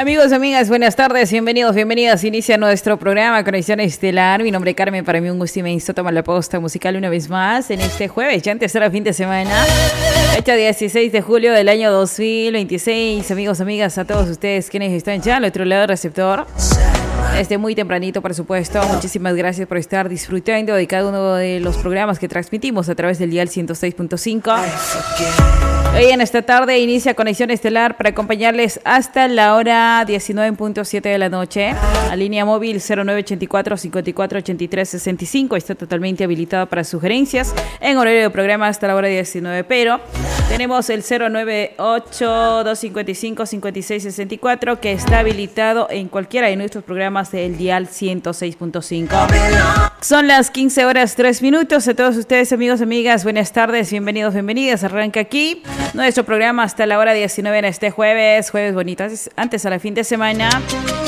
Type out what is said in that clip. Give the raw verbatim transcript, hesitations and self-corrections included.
Amigos, amigas, buenas tardes, bienvenidos, bienvenidas. Inicia nuestro programa Conexión Estelar. Mi nombre es Carmen, para mí un gusto inmenso tomar la posta musical una vez más en este jueves, ya antes era fin de semana, fecha dieciséis de julio del año dos mil veintiséis. Amigos, amigas, a todos ustedes quienes están ya al otro lado del receptor, desde muy tempranito, por supuesto, muchísimas gracias por estar disfrutando de cada uno de los programas que transmitimos a través del dial ciento seis punto cinco. Hoy en esta tarde inicia Conexión Estelar para acompañarles hasta la hora diecinueve punto siete de la noche. La línea móvil cero nueve ocho cuatro, cinco cuatro ocho tres seis cinco está totalmente habilitada para sugerencias en horario de programa hasta la hora diecinueve, pero tenemos el cero nueve ocho dos cinco cinco, cinco seis seis cuatro que está habilitado en cualquiera de nuestros programas del dial ciento seis punto cinco. Son las quince horas tres minutos. A todos ustedes, amigos, amigas, buenas tardes, bienvenidos, bienvenidas. Arranca aquí nuestro programa hasta la hora diecinueve en este jueves, jueves bonito, antes, antes a la fin de semana.